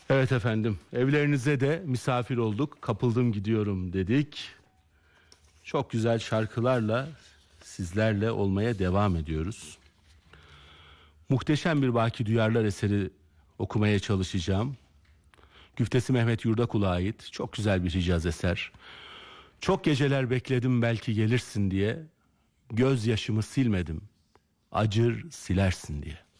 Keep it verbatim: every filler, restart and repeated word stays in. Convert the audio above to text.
Evet efendim, evlerinize de misafir olduk, kapıldım gidiyorum dedik. Çok güzel şarkılarla sizlerle olmaya devam ediyoruz. Muhteşem bir Baki Duyarlar eseri okumaya çalışacağım. Güftesi Mehmet Yurdakul'a ait çok güzel bir Hicaz eser. Çok geceler bekledim belki gelirsin diye, gözyaşımı silmedim, acır silersin diye.